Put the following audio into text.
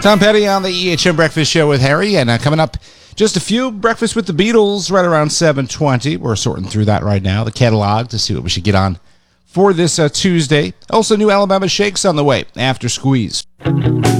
Tom Petty on the EHM Breakfast Show with Harry, and coming up just a few, Breakfast with the Beatles right around 7:20. We're sorting through that right now, the catalog, to see what we should get on for this Tuesday. Also, new Alabama Shakes on the way after Squeeze.